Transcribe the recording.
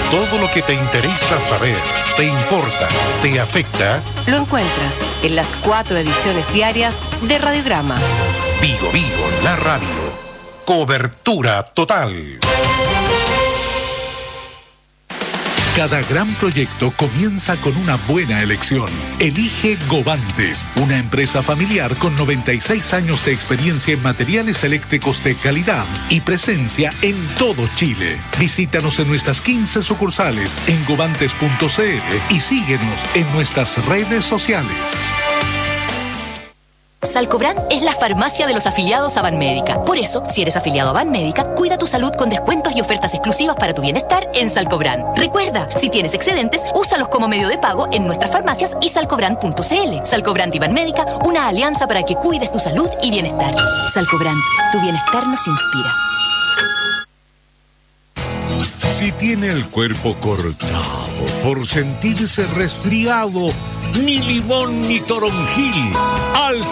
Todo lo que te interesa saber, te importa, te afecta, lo encuentras en las 4 ediciones diarias de Radiograma. Vigo Vigo, la radio. Cobertura total. Cada gran proyecto comienza con una buena elección. Elige Govantes, una empresa familiar con 96 años de experiencia en materiales eléctricos de calidad y presencia en todo Chile. Visítanos en nuestras 15 sucursales en govantes.cl y síguenos en nuestras redes sociales. Salcobrand es la farmacia de los afiliados a Banmédica. Por eso, si eres afiliado a Banmédica, cuida tu salud con descuentos y ofertas exclusivas para tu bienestar en Salcobrand. Recuerda, si tienes excedentes, úsalos como medio de pago en nuestras farmacias y salcobrand.cl. Salcobrand y Banmédica, una alianza para que cuides tu salud y bienestar. Salcobrand, tu bienestar nos inspira. Si tiene el cuerpo cortado por sentirse resfriado, ni limón ni toronjil.